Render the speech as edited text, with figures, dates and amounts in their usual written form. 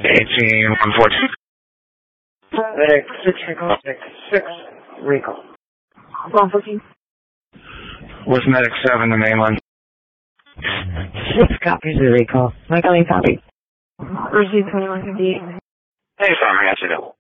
18-146. Medic 6 recall. 6 recall. 114. What's Medic 7, the name on? 6 copies of recall. Michael, copy. Receive 2158. Hey, Farmer, how's it going?